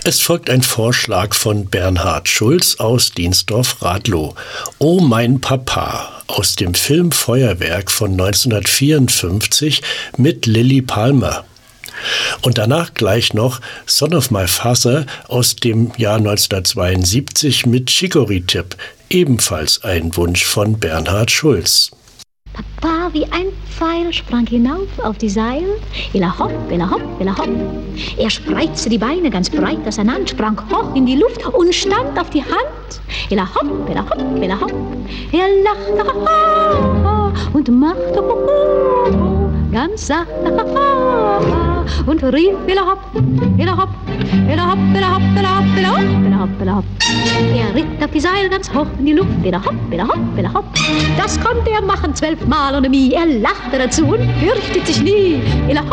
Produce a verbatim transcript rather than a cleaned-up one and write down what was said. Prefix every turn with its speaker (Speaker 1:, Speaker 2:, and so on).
Speaker 1: Es folgt ein Vorschlag von Bernhard Schulz aus Diensdorf-Radlow. Oh mein Papa aus dem Film Feuerwerk von neunzehnhundertvierundfünfzig mit Lilli Palmer. Und danach gleich noch Son of My Father aus dem Jahr neunzehnhundertzweiundsiebzig mit Chicory Tip, ebenfalls ein Wunsch von Bernhard Schulz.
Speaker 2: Papa wie ein Pfeil sprang hinauf auf die Seil. Illa hopp, illa hopp, illa hopp. Er spreizte die Beine ganz breit auseinander, sprang hoch in die Luft und stand auf die Hand. Illa hopp, illa hopp, illa hopp. Er lachte ha, ha, ha, und machte ho, ho, ho, ganz sacht ha, ha, ha, und rief illa hopp, illa hopp, illa hopp, illa hopp, illa hopp, illa hopp, illa hopp, illa hopp. Er ritt auf die Seil ganz hoch in die Luft. Illa hopp, illa hopp, illa hopp. Das konnte er machen zwölfmal ohne Mie. Er lachte dazu und fürchtet sich nie. Illa hopp,